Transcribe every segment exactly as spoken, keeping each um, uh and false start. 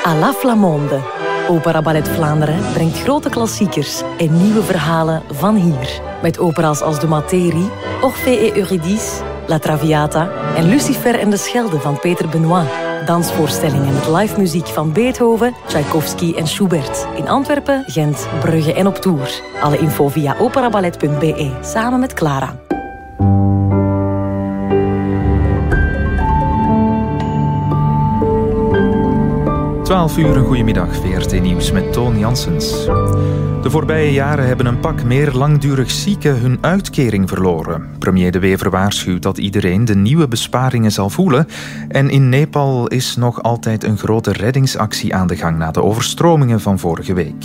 À la Flamande. Opera Ballet Vlaanderen brengt grote klassiekers en nieuwe verhalen van hier. Met opera's als De Materie, Orphée et Eurydice, La Traviata en Lucifer en de Schelde van Peter Benoit. Dansvoorstellingen met live muziek van Beethoven, Tchaikovsky en Schubert. In Antwerpen, Gent, Brugge en op tour. Alle info via operaballet punt b e, samen met Clara. twaalf uur, een goedemiddag, V R T Nieuws met Toon Janssens. De voorbije jaren hebben een pak meer langdurig zieken hun uitkering verloren. Premier De Wever waarschuwt dat iedereen de nieuwe besparingen zal voelen. En in Nepal is nog altijd een grote reddingsactie aan de gang na de overstromingen van vorige week.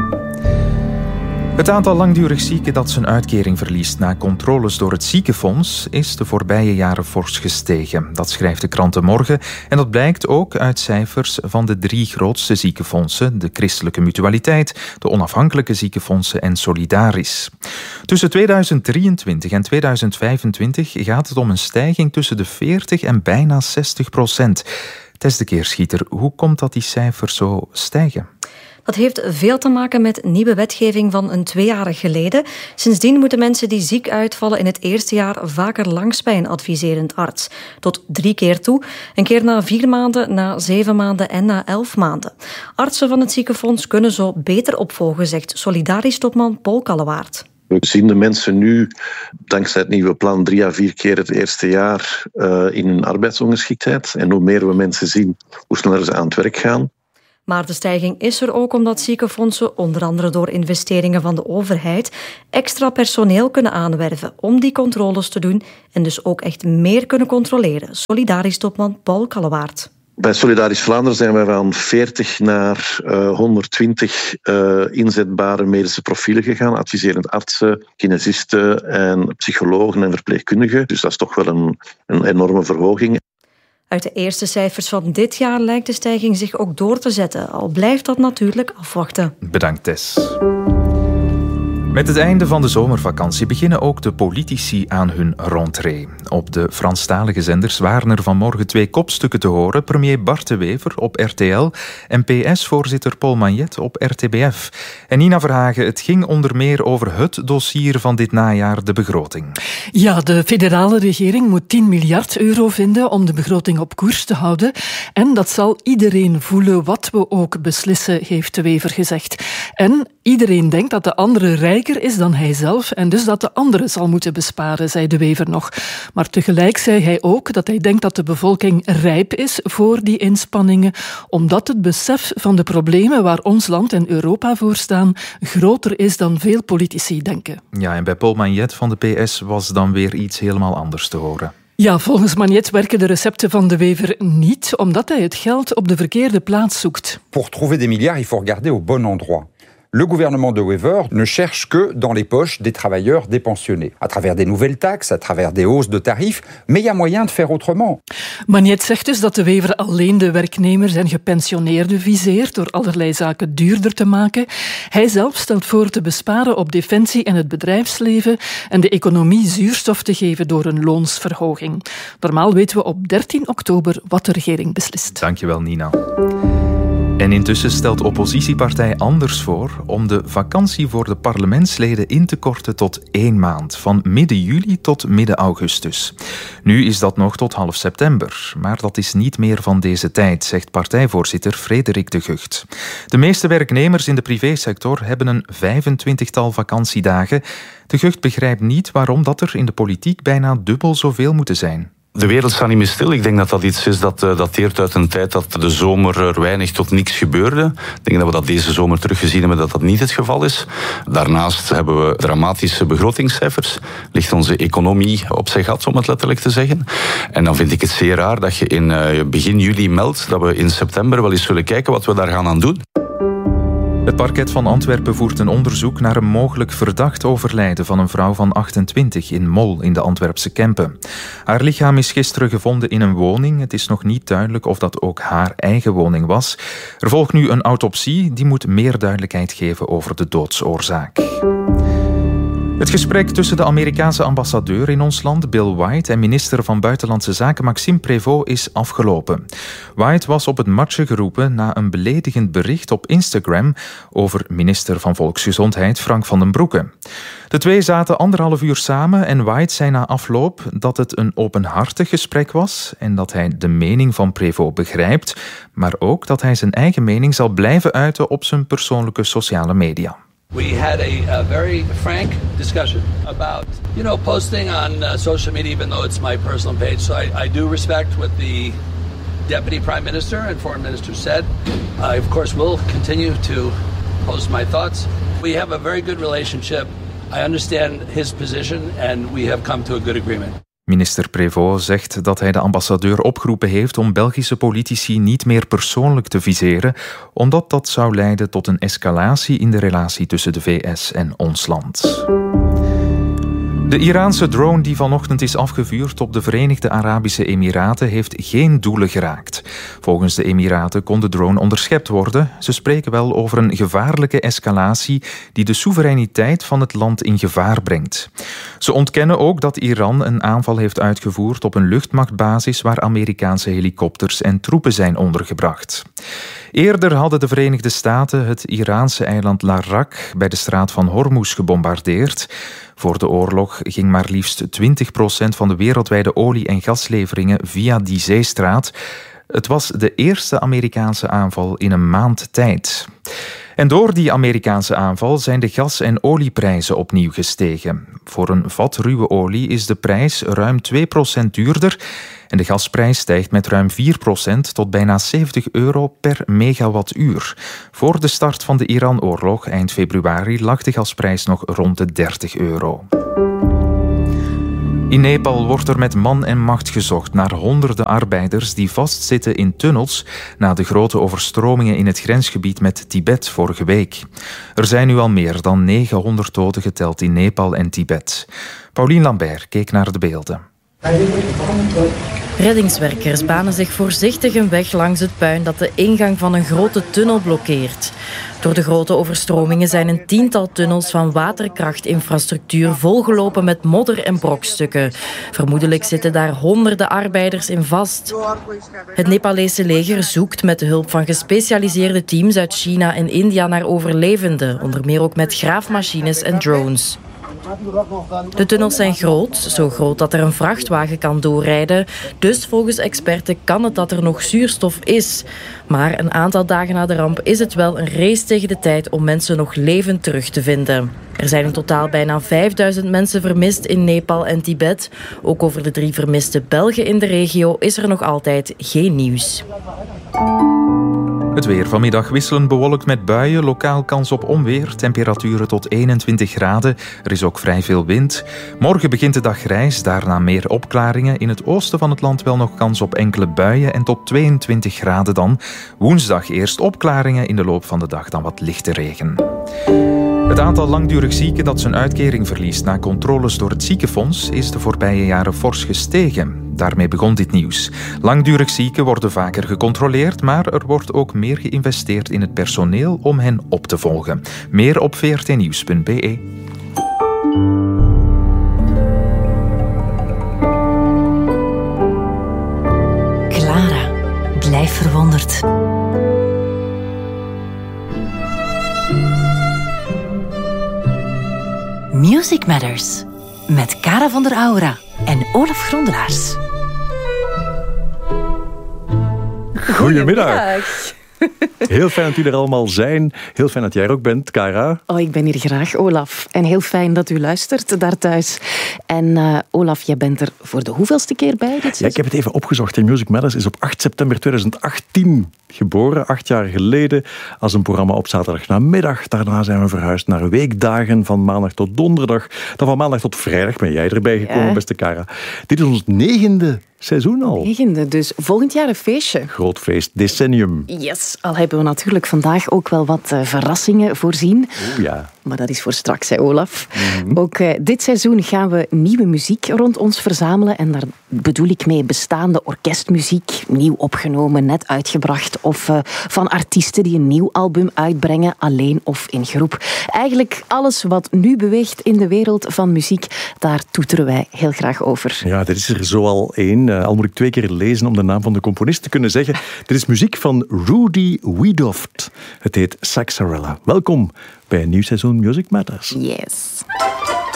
Het aantal langdurig zieken dat zijn uitkering verliest na controles door het ziekenfonds is de voorbije jaren fors gestegen. Dat schrijft de krant De Morgen en dat blijkt ook uit cijfers van de drie grootste ziekenfondsen, de Christelijke Mutualiteit, de Onafhankelijke Ziekenfondsen en Solidaris. Tussen tweeduizend drieëntwintig en tweeduizend vijfentwintig gaat het om een stijging tussen de veertig en bijna zestig procent. Tess de Keerschieter, hoe komt dat die cijfers zo stijgen? Dat heeft veel te maken met nieuwe wetgeving van een twee jaar geleden. Sindsdien moeten mensen die ziek uitvallen in het eerste jaar vaker langs bij een adviserend arts. Tot drie keer toe. Een keer na vier maanden, na zeven maanden en na elf maanden. Artsen van het ziekenfonds kunnen zo beter opvolgen, zegt Solidaris-topman Paul Kallewaert. We zien de mensen nu, dankzij het nieuwe plan, drie à vier keer het eerste jaar uh, in hun arbeidsongeschiktheid. En hoe meer we mensen zien, hoe sneller ze aan het werk gaan. Maar de stijging is er ook omdat ziekenfondsen, onder andere door investeringen van de overheid, extra personeel kunnen aanwerven om die controles te doen en dus ook echt meer kunnen controleren. Solidaris-topman Paul Kallewaert. Bij Solidaris Vlaanderen zijn wij van veertig naar uh, honderdtwintig uh, inzetbare medische profielen gegaan. Adviserend artsen, kinesisten en psychologen en verpleegkundigen. Dus dat is toch wel een, een enorme verhoging. Uit de eerste cijfers van dit jaar lijkt de stijging zich ook door te zetten. Al blijft dat natuurlijk afwachten. Bedankt, Tess. Met het einde van de zomervakantie beginnen ook de politici aan hun rentrée. Op de Franstalige zenders waren er vanmorgen twee kopstukken te horen. Premier Bart De Wever op R T L en P S-voorzitter Paul Magnet op R T B F. En Nina Verhagen, het ging onder meer over het dossier van dit najaar, de begroting. Ja, de federale regering moet tien miljard euro vinden om de begroting op koers te houden. En dat zal iedereen voelen wat we ook beslissen, heeft De Wever gezegd. En iedereen denkt dat de andere rijker is dan hij zelf en dus dat de andere zal moeten besparen, zei De Wever nog. Maar tegelijk zei hij ook dat hij denkt dat de bevolking rijp is voor die inspanningen, omdat het besef van de problemen waar ons land en Europa voor staan groter is dan veel politici denken. Ja, en bij Paul Magnet van de P S was dan weer iets helemaal anders te horen. Ja, volgens Magnet werken de recepten van De Wever niet, omdat hij het geld op de verkeerde plaats zoekt. Pour trouver des milliards, il faut regarder au bon endroit. Le gouvernement de Wever ne cherche que dans les poches des travailleurs, des pensionnés. À travers des nouvelles taxes, à travers des hausses de tarifs. Mais il y a moyen de faire autrement. Magnet zegt dus dat De Wever alleen de werknemers en gepensioneerden viseert door allerlei zaken duurder te maken. Hij zelf stelt voor te besparen op defensie en het bedrijfsleven en de economie zuurstof te geven door een loonsverhoging. Normaal weten we op dertien oktober wat de regering beslist. Dankjewel, Nina. En intussen stelt oppositiepartij Anders voor om de vakantie voor de parlementsleden in te korten tot één maand, van midden juli tot midden augustus. Nu is dat nog tot half september, maar dat is niet meer van deze tijd, zegt partijvoorzitter Frederik de Gucht. De meeste werknemers in de privésector hebben een vijfentwintigtal vakantiedagen. De Gucht begrijpt niet waarom dat er in de politiek bijna dubbel zoveel moeten zijn. De wereld staat niet meer stil. Ik denk dat dat iets is dat uh, dateert uit een tijd dat de zomer er weinig tot niks gebeurde. Ik denk dat we dat deze zomer teruggezien hebben dat dat niet het geval is. Daarnaast hebben we dramatische begrotingscijfers. Ligt onze economie op zijn gat, om het letterlijk te zeggen. En dan vind ik het zeer raar dat je in uh, begin juli meldt dat we in september wel eens zullen kijken wat we daar gaan aan doen. Het parket van Antwerpen voert een onderzoek naar een mogelijk verdacht overlijden van een vrouw van achtentwintig in Mol in de Antwerpse Kempen. Haar lichaam is gisteren gevonden in een woning. Het is nog niet duidelijk of dat ook haar eigen woning was. Er volgt nu een autopsie die moet meer duidelijkheid geven over de doodsoorzaak. Het gesprek tussen de Amerikaanse ambassadeur in ons land, Bill White, en minister van Buitenlandse Zaken Maxime Prévost is afgelopen. White was op het matje geroepen na een beledigend bericht op Instagram over minister van Volksgezondheid Frank van den Broeke. De twee zaten anderhalf uur samen en White zei na afloop dat het een openhartig gesprek was en dat hij de mening van Prévost begrijpt, maar ook dat hij zijn eigen mening zal blijven uiten op zijn persoonlijke sociale media. We had a, a very frank discussion about, you know, posting on uh, social media, even though it's my personal page. So I, I do respect what the Deputy Prime Minister and Foreign Minister said. I, of course, will continue to post my thoughts. We have a very good relationship. I understand his position and we have come to a good agreement. Minister Prévost zegt dat hij de ambassadeur opgeroepen heeft om Belgische politici niet meer persoonlijk te viseren, omdat dat zou leiden tot een escalatie in de relatie tussen de V S en ons land. De Iraanse drone die vanochtend is afgevuurd op de Verenigde Arabische Emiraten heeft geen doelen geraakt. Volgens de Emiraten kon de drone onderschept worden. Ze spreken wel over een gevaarlijke escalatie die de soevereiniteit van het land in gevaar brengt. Ze ontkennen ook dat Iran een aanval heeft uitgevoerd op een luchtmachtbasis waar Amerikaanse helikopters en troepen zijn ondergebracht. Eerder hadden de Verenigde Staten het Iraanse eiland Larak bij de straat van Hormuz gebombardeerd. Voor de oorlog ging maar liefst twintig procent van de wereldwijde olie- en gasleveringen via die zeestraat. Het was de eerste Amerikaanse aanval in een maand tijd. En door die Amerikaanse aanval zijn de gas- en olieprijzen opnieuw gestegen. Voor een vat ruwe olie is de prijs ruim twee procent duurder en de gasprijs stijgt met ruim vier procent tot bijna zeventig euro per megawattuur. Voor de start van de Iran-oorlog eind februari lag de gasprijs nog rond de dertig euro. In Nepal wordt er met man en macht gezocht naar honderden arbeiders die vastzitten in tunnels na de grote overstromingen in het grensgebied met Tibet vorige week. Er zijn nu al meer dan negenhonderd doden geteld in Nepal en Tibet. Paulien Lambert keek naar de beelden. Reddingswerkers banen zich voorzichtig een weg langs het puin dat de ingang van een grote tunnel blokkeert. Door de grote overstromingen zijn een tiental tunnels van waterkrachtinfrastructuur volgelopen met modder en brokstukken. Vermoedelijk zitten daar honderden arbeiders in vast. Het Nepalese leger zoekt met de hulp van gespecialiseerde teams uit China en India naar overlevenden, onder meer ook met graafmachines en drones. De tunnels zijn groot, zo groot dat er een vrachtwagen kan doorrijden. Dus volgens experten kan het dat er nog zuurstof is. Maar een aantal dagen na de ramp is het wel een race tegen de tijd om mensen nog levend terug te vinden. Er zijn in totaal bijna vijfduizend mensen vermist in Nepal en Tibet. Ook over de drie vermiste Belgen in de regio is er nog altijd geen nieuws. Het weer vanmiddag wisselend bewolkt met buien, lokaal kans op onweer, temperaturen tot eenentwintig graden. Er is ook vrij veel wind. Morgen begint de dag grijs, daarna meer opklaringen. In het oosten van het land wel nog kans op enkele buien en tot tweeëntwintig graden dan. Woensdag eerst opklaringen, in de loop van de dag dan wat lichte regen. Het aantal langdurig zieken dat zijn uitkering verliest na controles door het ziekenfonds is de voorbije jaren fors gestegen. Daarmee begon dit nieuws. Langdurig zieken worden vaker gecontroleerd, maar er wordt ook meer geïnvesteerd in het personeel om hen op te volgen. Meer op v r t nieuws punt b e. Clara, blijf verwonderd. Music Matters met Cara van der Aura en Olaf Grondelaars. Goedemiddag. Heel fijn dat jullie er allemaal zijn. Heel fijn dat jij er ook bent, Cara. Oh, ik ben hier graag, Olaf. En heel fijn dat u luistert daar thuis. En uh, Olaf, jij bent er voor de hoeveelste keer bij? Dit ja, ik heb het even opgezocht. Music Matters is op acht september tweeduizend achttien geboren, acht jaar geleden, als een programma op zaterdagnamiddag. Daarna zijn we verhuisd naar weekdagen van maandag tot donderdag. Dan van maandag tot vrijdag ben jij erbij gekomen, ja. Beste Cara. Dit is ons negende seizoen al. Negende, dus volgend jaar een feestje. Groot feest, decennium. Yes, al hebben we natuurlijk vandaag ook wel wat uh, verrassingen voorzien. Oeh ja. Maar dat is voor straks, hè, Olaf. Mm-hmm. Ook uh, dit seizoen gaan we nieuwe muziek rond ons verzamelen. En daar bedoel ik mee bestaande orkestmuziek, nieuw opgenomen, net uitgebracht. Of uh, van artiesten die een nieuw album uitbrengen, alleen of in groep. Eigenlijk alles wat nu beweegt in de wereld van muziek, daar toeteren wij heel graag over. Ja, er is er zoal één. Uh, al moet ik twee keer lezen om de naam van de componist te kunnen zeggen. Dit is muziek van Rudy Wiedoeft. Het heet Saxarella. Welkom bij een nieuw seizoen Music Matters. Yes.